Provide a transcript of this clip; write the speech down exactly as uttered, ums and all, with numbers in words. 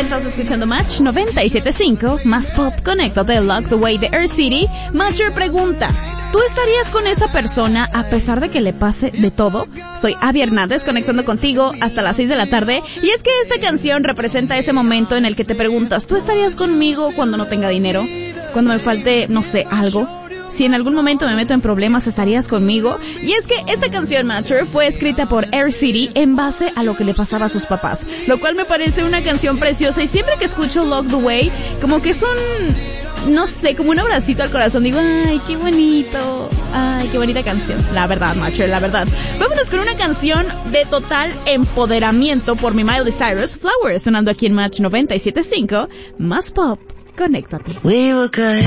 Estás escuchando Match noventa y siete punto cinco, más pop, conéctate, Locked Away de Air City. Matcher pregunta, ¿tú estarías con esa persona a pesar de que le pase de todo? Soy Abby Hernández, conectando contigo hasta las seis de la tarde. Y es que esta canción representa ese momento en el que te preguntas, ¿tú estarías conmigo cuando no tenga dinero? Cuando me falte, no sé, algo. Si en algún momento me meto en problemas, ¿estarías conmigo? Y es que esta canción, Master, fue escrita por Air City en base a lo que le pasaba a sus papás, lo cual me parece una canción preciosa, y siempre que escucho Locked Away, como que es un, no sé, como un abracito al corazón. Digo, ay, qué bonito, ay, qué bonita canción. La verdad, Master, la verdad. Vámonos con una canción de total empoderamiento por mi Miley Cyrus, Flowers, sonando aquí en Match noventa y siete punto cinco, más pop, conéctate. We were good.